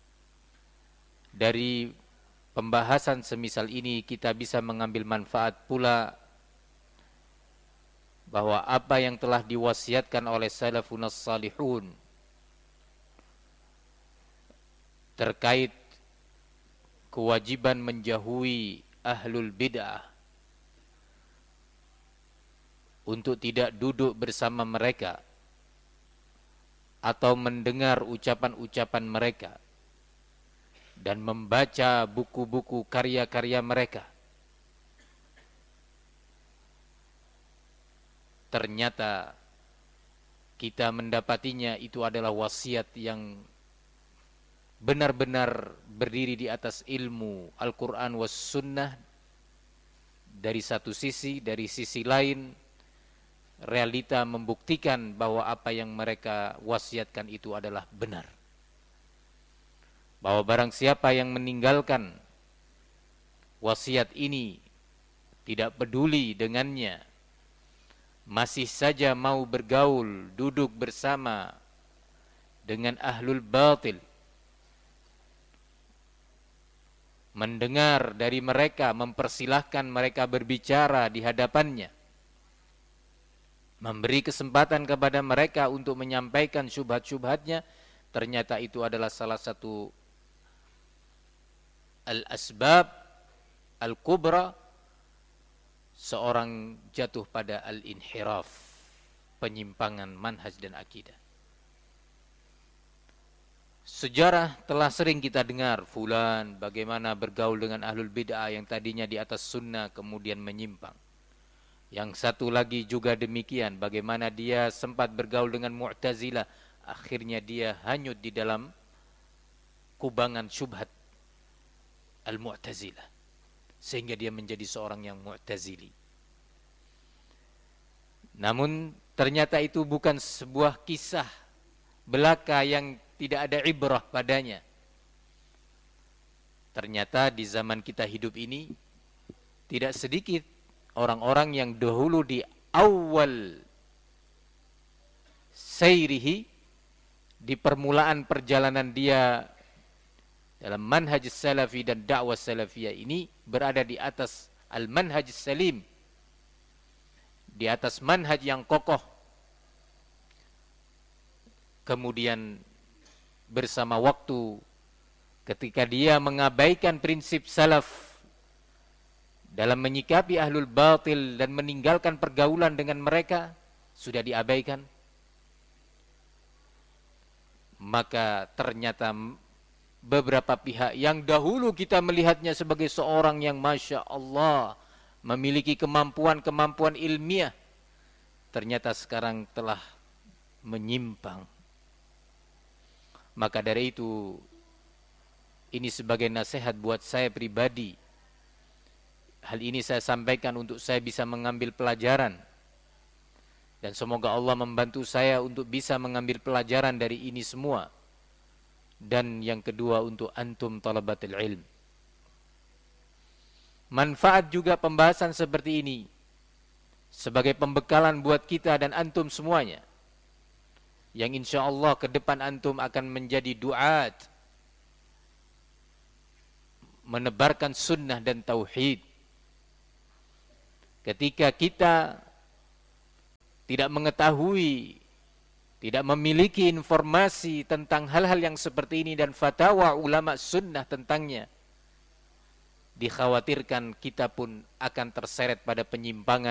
Dari pembahasan semisal ini kita bisa mengambil manfaat pula bahwa apa yang telah diwasiatkan oleh salafun salihun terkait kewajiban menjauhi ahlul bid'ah, untuk tidak duduk bersama mereka atau mendengar ucapan-ucapan mereka dan membaca buku-buku karya-karya mereka, ternyata kita mendapatinya itu adalah wasiat yang benar-benar berdiri di atas ilmu Al-Quran was sunnah dari satu sisi. Dari sisi lain, realita membuktikan bahwa apa yang mereka wasiatkan itu adalah benar. Bahwa barang siapa yang meninggalkan wasiat ini, tidak peduli dengannya, masih saja mau bergaul, duduk bersama dengan ahlul batil, mendengar dari mereka, mempersilahkan mereka berbicara di hadapannya, memberi kesempatan kepada mereka untuk menyampaikan syubhat-syubhatnya, ternyata itu adalah salah satu al-asbab al-kubra seorang jatuh pada al-inhiraf, penyimpangan manhaj dan akidah. Sejarah telah sering kita dengar fulan bagaimana bergaul dengan ahlul bid'ah yang tadinya di atas sunnah kemudian menyimpang. Yang satu lagi juga demikian, bagaimana dia sempat bergaul dengan Mu'tazilah, akhirnya dia hanyut di dalam kubangan syubhat al-Mu'tazilah sehingga dia menjadi seorang yang Mu'tazili. Namun ternyata itu bukan sebuah kisah belaka yang tidak ada ibrah padanya. Ternyata di zaman kita hidup ini tidak sedikit orang-orang yang dahulu di awal sayrihi, di permulaan perjalanan dia dalam manhaj salafi dan dakwah salafiyah ini, berada di atas al-manhaj salim, di atas manhaj yang kokoh. Kemudian bersama waktu, ketika dia mengabaikan prinsip salaf dalam menyikapi ahlul batil dan meninggalkan pergaulan dengan mereka, sudah diabaikan, maka ternyata beberapa pihak yang dahulu kita melihatnya sebagai seorang yang Masya Allah memiliki kemampuan-kemampuan ilmiah, ternyata sekarang telah menyimpang. Maka dari itu, ini sebagai nasihat buat saya pribadi. Hal ini saya sampaikan untuk saya bisa mengambil pelajaran. Dan semoga Allah membantu saya untuk bisa mengambil pelajaran dari ini semua. Dan yang kedua untuk antum talabatul ilm. Manfaat juga pembahasan seperti ini sebagai pembekalan buat kita dan antum semuanya, yang insya Allah ke depan antum akan menjadi duat, menebarkan sunnah dan tauhid. ketika kita tidak mengetahui, tidak memiliki informasi tentang hal-hal yang seperti ini dan fatwa ulama sunnah tentangnya, dikhawatirkan kita pun akan terseret pada penyimpangan